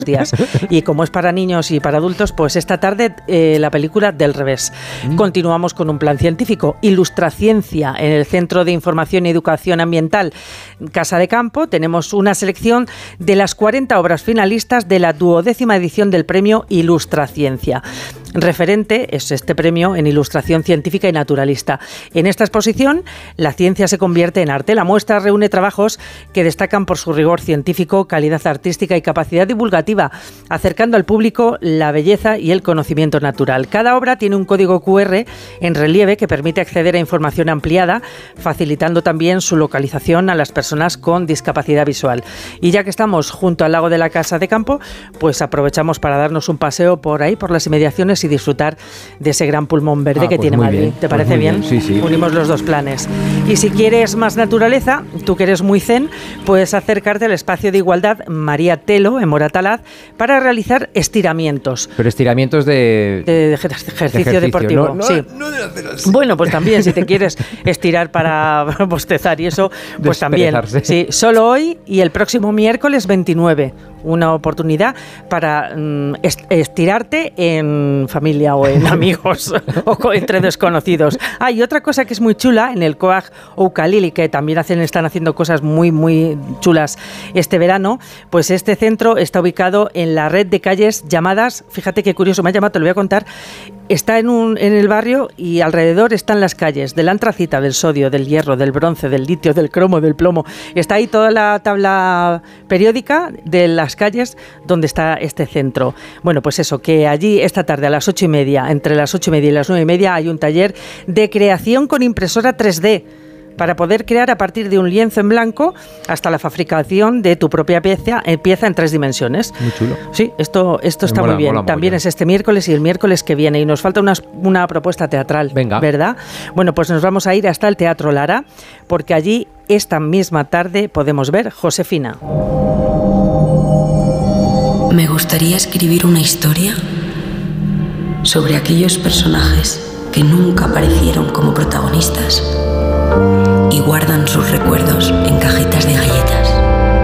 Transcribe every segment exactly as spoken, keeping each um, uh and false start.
días. Y como es para niños y para adultos, pues esta tarde eh, la película Del revés. Mm. Continuamos con un plan científico, Ilustraciencia, en el Centro de Información y Educación Ambiental Casa de Campo. Tenemos una selección de las cuarenta obras finalistas de la duodécima edición del premio Ilustraciencia. Referente es este premio en ilustración científica y naturalista. En esta exposición, la ciencia se convierte en arte. La muestra reúne trabajos que destacan por su rigor científico, calidad artística y capacidad divulgativa, acercando al público la belleza y el conocimiento natural. Cada obra tiene un código cu erre en relieve que permite acceder a información ampliada, facilitando también su localización a las personas con discapacidad visual. Y ya que estamos junto al lago de la Casa de Campo, pues aprovechamos para darnos un paseo por ahí, por las inmediaciones, y disfrutar de ese gran pulmón verde ah, que pues tiene Madrid. Bien. ¿Te parece pues bien? bien? Sí, sí. Unimos los dos planes. Y si quieres más naturaleza, tú que eres muy zen, puedes acercarte al espacio de igualdad María Telo, en Moratalaz, para realizar estiramientos. Pero estiramientos de... De ejercicio, de ejercicio deportivo. No, no, sí. no de hacer así. Bueno, pues también, si te quieres estirar para bostezar y eso, pues también. Sí, solo hoy y el próximo miércoles veintinueve. Una oportunidad para mm, estirarte en familia o en amigos o entre desconocidos. Ah, y otra cosa que es muy chula, en el Coag Oukalili, que también hacen, están haciendo cosas muy, muy chulas este verano, pues este centro está ubicado en la red de calles llamadas, fíjate qué curioso, me ha llamado, te lo voy a contar, está en, un, en el barrio y alrededor están las calles del antracita, del sodio, del hierro, del bronce, del litio, del cromo, del plomo. Está ahí toda la tabla periódica de las calles donde está este centro. Bueno, pues eso, que allí esta tarde a las ocho y media, entre las ocho y media y las nueve y media, hay un taller de creación con impresora tres D para poder crear a partir de un lienzo en blanco hasta la fabricación de tu propia pieza, pieza en tres dimensiones. Muy chulo. Sí, esto, esto está mola, muy bien. Mola, También mola. Es este miércoles y el miércoles que viene. Y nos falta una, una propuesta teatral, Venga. ¿verdad? Bueno, pues nos vamos a ir hasta el Teatro Lara, porque allí esta misma tarde podemos ver Josefina. Me gustaría escribir una historia sobre aquellos personajes que nunca aparecieron como protagonistas y guardan sus recuerdos en cajitas de galletas.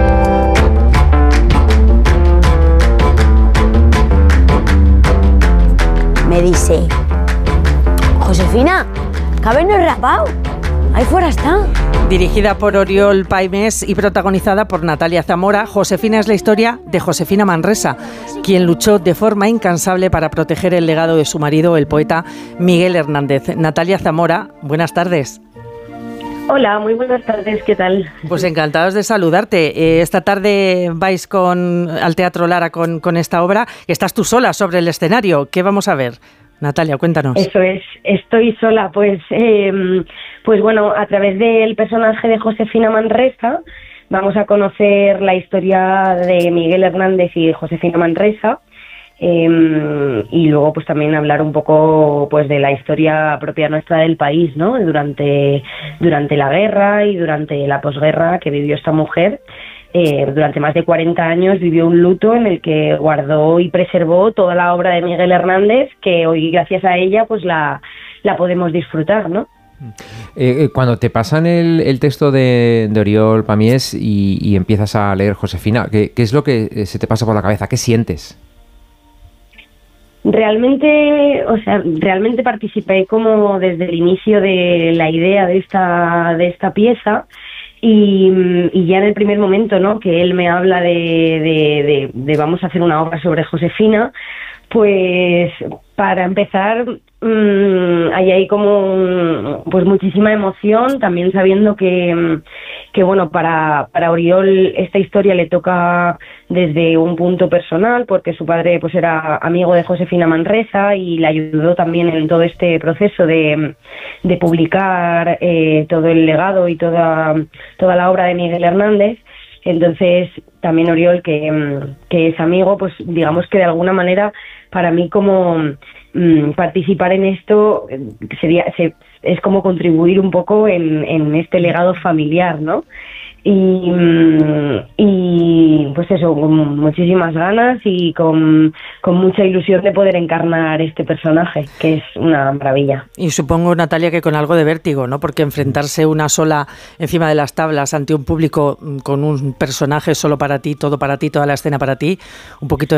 Me dice: Josefina, ¿cabe no rapado? Ahí fuera está. Dirigida por Oriol Paimés y protagonizada por Natalia Zamora, Josefina es la historia de Josefina Manresa, quien luchó de forma incansable para proteger el legado de su marido, el poeta Miguel Hernández. Natalia Zamora, buenas tardes. Hola, muy buenas tardes, ¿qué tal? Pues encantados de saludarte. Eh, esta tarde vais con, al Teatro Lara con, con esta obra. Estás tú sola sobre el escenario. ¿Qué vamos a ver? Natalia, cuéntanos. Eso es, estoy sola, pues, eh, pues bueno, a través del personaje de Josefina Manresa vamos a conocer la historia de Miguel Hernández y Josefina Manresa, eh, y luego pues también hablar un poco pues de la historia propia nuestra del país, ¿no? Durante, durante la guerra y durante la posguerra que vivió esta mujer. Eh, durante más de cuarenta años vivió un luto en el que guardó y preservó toda la obra de Miguel Hernández, que hoy gracias a ella pues la, la podemos disfrutar, ¿no? Eh, cuando te pasan el, el texto de, de Oriol Paimés y, y empiezas a leer Josefina, ¿qué, ¿qué es lo que se te pasa por la cabeza? ¿Qué sientes? Realmente, o sea, realmente participé como desde el inicio de la idea de esta, de esta pieza. Y, y ya en el primer momento, ¿no?, que él me habla de, de, de, de vamos a hacer una obra sobre Josefina, pues para empezar mmm, hay ahí como pues muchísima emoción, también sabiendo que, que bueno, para, para Oriol esta historia le toca desde un punto personal, porque su padre pues era amigo de Josefina Manresa y le ayudó también en todo este proceso de, de publicar eh, todo el legado y toda, toda la obra de Miguel Hernández. Entonces también Oriol, que, que es amigo, pues digamos que de alguna manera para mí como mmm, participar en esto sería se, es como contribuir un poco en, en este legado familiar, ¿no? Y, y pues eso, con muchísimas ganas y con, con mucha ilusión de poder encarnar este personaje, que es una maravilla. Y supongo, Natalia, que con algo de vértigo, ¿no? Porque enfrentarse una sola encima de las tablas ante un público con un personaje solo para ti, todo para ti, toda la escena para ti, un poquito